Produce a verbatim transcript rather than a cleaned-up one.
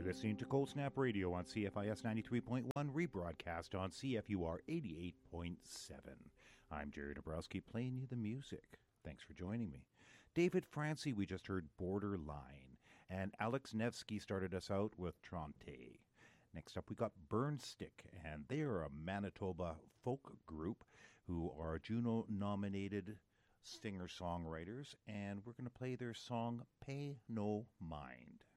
listening to Cold Snap Radio on C F I S ninety-three point one, rebroadcast on C F U R eighty-eight point seven. I'm Jerry Dabrowski playing you the music. Thanks for joining me. David Francie, we just heard Borderline, and Alex Nevsky started us out with Trante. Next up, we got Burnstick, and they are a Manitoba folk group who are Juno-nominated singer-songwriters, and we're going to play their song, Pay No Mind.